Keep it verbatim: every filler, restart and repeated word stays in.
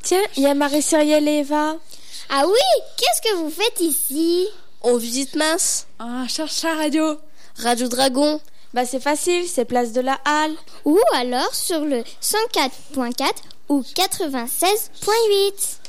Tiens, il y a Marie-Cyrielle et Eva. Ah oui, qu'est-ce que vous faites ici? On visite Mince. Ah, cherche la radio. Radio Dragon. Bah c'est facile, c'est place de la Halle. Ou alors sur le cent quatre point quatre ou quatre-vingt-seize point huit.